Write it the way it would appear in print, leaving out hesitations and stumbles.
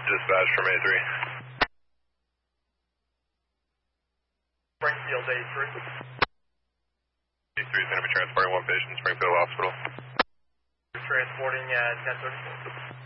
Dispatch from A3. Springfield A3. A3 is going to be transporting one patient to Springfield Hospital. Transporting at 10:34.